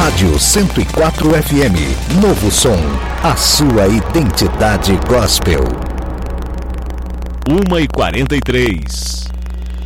Rádio 104 FM, novo som, a sua identidade gospel. 1h43.